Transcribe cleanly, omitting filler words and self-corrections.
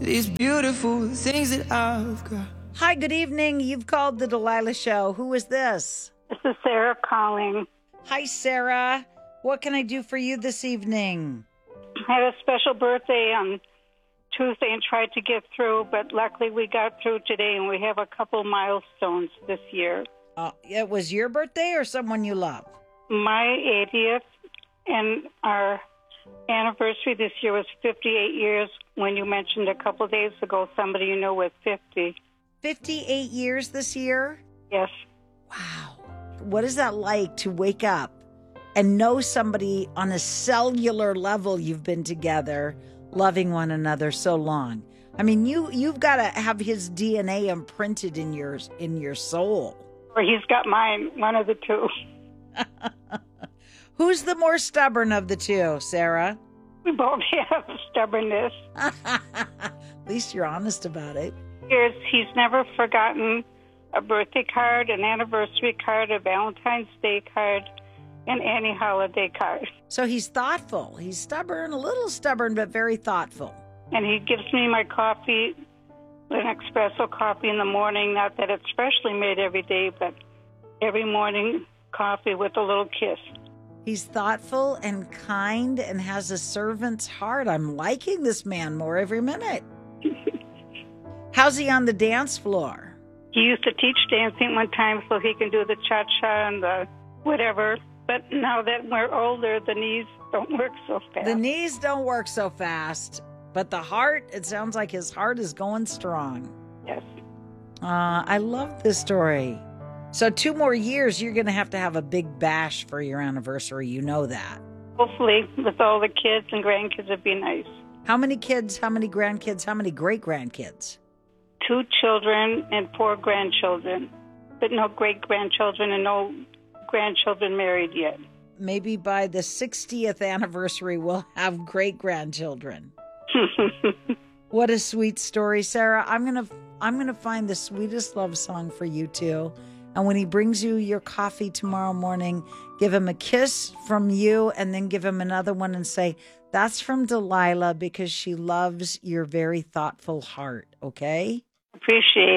these beautiful things that I've got. Hi, good evening. You've called the Delilah Show. Who is this? This is Sarah calling. Hi, Sarah. What can I do for you this evening? I had a special birthday on Tuesday and tried to get through, but luckily we got through today, and we have a couple milestones this year. It was your birthday or someone you love? My 80th, and our anniversary this year was 58 years when you mentioned a couple of days ago somebody you know was 50. 58 years this year? Yes. Wow. What is that like to wake up and know somebody on a cellular level you've been together, loving one another so long? I mean, you've got to have his DNA imprinted in your soul. Or he's got mine, one of the two. Who's the more stubborn of the two, Sarah? We both have stubbornness. At least you're honest about it. He's never forgotten a birthday card, an anniversary card, a Valentine's Day card, and any holiday card. So he's thoughtful. He's stubborn, a little stubborn, but very thoughtful. And he gives me my coffee, an espresso coffee in the morning. Not that it's freshly made every day, but every morning coffee with a little kiss. He's thoughtful and kind and has a servant's heart. I'm liking this man more every minute. How's he on the dance floor? He used to teach dancing one time so he can do the cha-cha and the whatever. But now that we're older, the knees don't work so fast. The knees don't work so fast, but the heart, it sounds like his heart is going strong. Yes. I love this story. So 2 more years, you're going to have a big bash for your anniversary. You know that. Hopefully, with all the kids and grandkids, it'd be nice. How many kids, how many grandkids, how many great-grandkids? 2 children and 4 grandchildren, but no great-grandchildren and no grandchildren married yet. Maybe by the 60th anniversary, we'll have great-grandchildren. What a sweet story, Sarah. I'm gonna find the sweetest love song for you two. And when he brings you your coffee tomorrow morning, give him a kiss from you and then give him another one and say, that's from Delilah because she loves your very thoughtful heart, okay? Appreciate